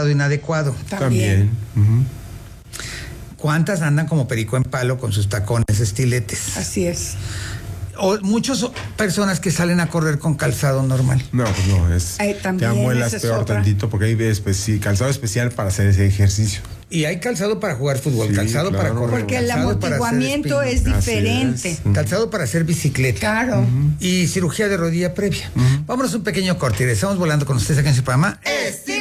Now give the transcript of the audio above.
calzado inadecuado. También. Uh-huh. ¿Cuántas andan como perico en palo con sus tacones estiletes? Así es. O muchas personas que salen a correr con calzado normal. No, pues no, es te amuelas peor tantito porque hay calzado especial para hacer ese ejercicio. Y hay calzado para jugar fútbol, sí, calzado claro, para correr. Porque el amortiguamiento es diferente. Calzado para hacer bicicleta. Claro. Y cirugía de rodilla previa. Vámonos un pequeño corte y regresamos volando con ustedes acá en su programa.